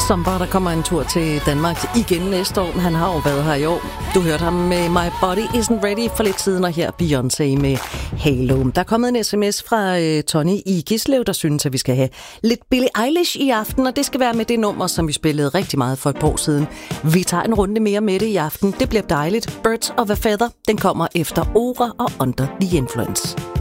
Som bare der kommer en tur til Danmark igen næste år. Han har jo været her i år. Du hørte ham med My Body Isn't Ready for lidt siden, og her Beyoncé med Halo. Der er kommet en sms fra Tony i Gislev, der synes, at vi skal have lidt Billie Eilish i aften, og det skal være med det nummer, som vi spillede rigtig meget for et par år siden. Vi tager en runde mere med det i aften. Det bliver dejligt. Birds of a Feather, den kommer efter Ora og Under the Influence.